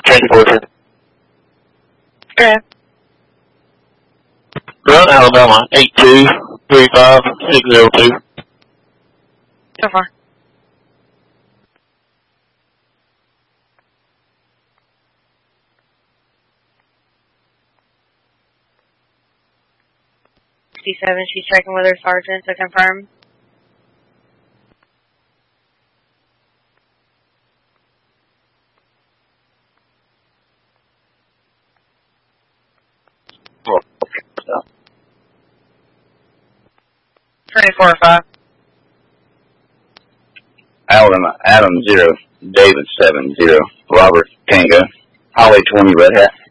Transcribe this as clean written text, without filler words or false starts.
change of course. Okay. Run Alabama 8235602. So far. She's checking with her sergeant to confirm. Well, 24-5. Alabama, Adam 0, David 7-0, Robert Tango, Holly 20, Red Hat.